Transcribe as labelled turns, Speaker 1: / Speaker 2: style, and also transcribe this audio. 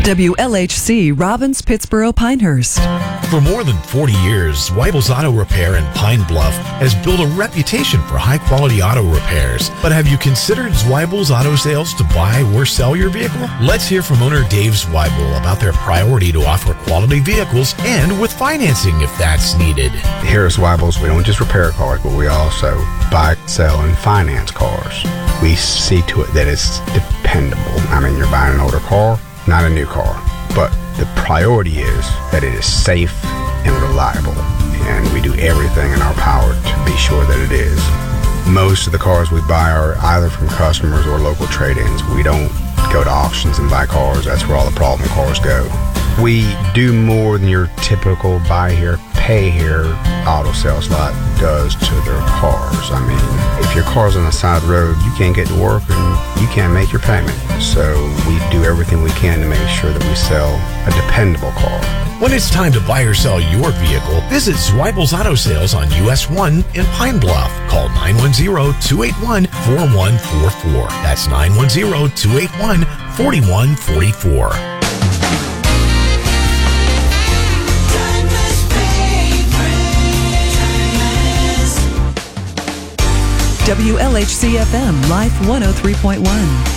Speaker 1: WLHC Robbins, Pittsboro, Pinehurst.
Speaker 2: For more than 40 years, Zweibel's Auto Repair in Pine Bluff has built a reputation for high-quality auto repairs. But have you considered Zweibel's Auto Sales to buy or sell your vehicle? Let's hear from owner Dave Zweibel about their priority to offer quality vehicles and with financing if that's needed.
Speaker 3: Here at Zweibel's, we don't just repair cars, but we also buy, sell, and finance cars. We see to it that it's dependable. I mean, you're buying an older car, not a new car, but the priority is that it is safe and reliable, and we do everything in our power to be sure that it is. Most of the cars we buy are either from customers or local trade-ins. We don't go to auctions and buy cars. That's where all the problem cars go. We do more than your typical buy here, pay here auto sales lot does to their cars. I mean, if your car's on the side of the road, you can't get to work and you can't make your payment. So we do everything we can to make sure that we sell a dependable car.
Speaker 2: When it's time to buy or sell your vehicle, visit Zweibel's Auto Sales on US 1 in Pine Bluff. Call 910-281-4144. That's 910-281-4144.
Speaker 1: WLHC FM Life 103.1.